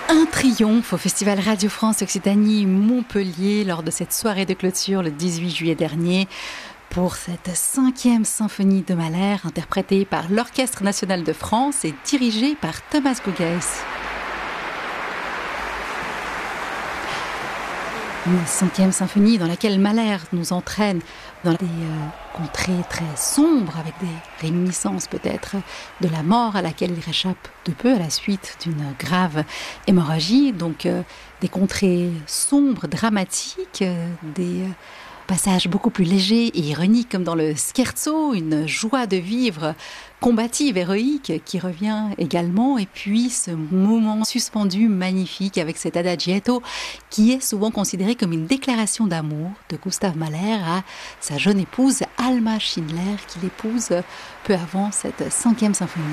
Un triomphe au Festival Radio France Occitanie Montpellier lors de cette soirée de clôture le 18 juillet dernier pour cette 5e symphonie de Mahler interprétée par l'Orchestre national de France et dirigée par Thomas Gugès. Une 5e symphonie dans laquelle Mahler nous entraîne dans des contrées très sombres, avec des réminiscences peut-être de la mort à laquelle il réchappe de peu à la suite d'une grave hémorragie. Donc des contrées sombres, dramatiques, des passages beaucoup plus légers et ironiques comme dans le scherzo, une joie de vivre combative, héroïque qui revient également, et puis ce moment suspendu magnifique avec cet adagietto qui est souvent considéré comme une déclaration d'amour de Gustav Mahler à sa jeune épouse Alma Schindler qu'il épouse peu avant cette 5e symphonie.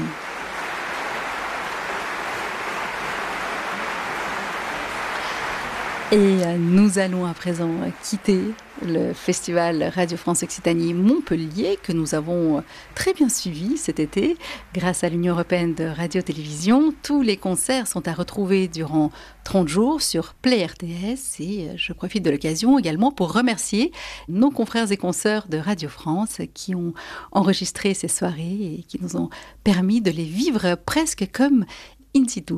Et nous allons à présent quitter le Festival Radio France Occitanie Montpellier que nous avons très bien suivi cet été grâce à l'Union européenne de radio-télévision. Tous les concerts sont à retrouver durant 30 jours sur Play RTS et je profite de l'occasion également pour remercier nos confrères et consoeurs de Radio France qui ont enregistré ces soirées et qui nous ont permis de les vivre presque comme in situ.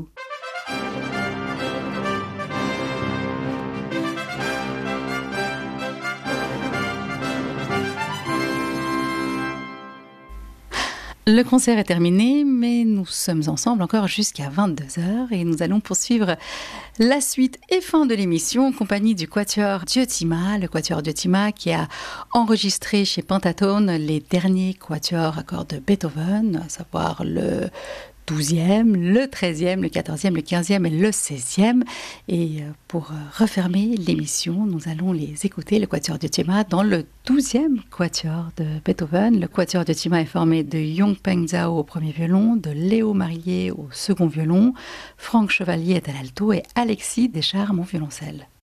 Le concert est terminé, mais nous sommes ensemble encore jusqu'à 22h et nous allons poursuivre la suite et fin de l'émission en compagnie du Quatuor Diotima, le Quatuor Diotima qui a enregistré chez Pentatone les derniers quatuors à cordes de Beethoven, à savoir le 12e, le 13e, le 14e, le 15e et le 16e. Et pour refermer l'émission, nous allons les écouter, le Quatuor Diotima, dans le 12e quatuor de Beethoven. Le Quatuor Diotima est formé de Yong Peng Zhao au premier violon, de Léo Marillier au second violon, Franck Chevalier est à l'alto et Alexis Descharmes au violoncelle.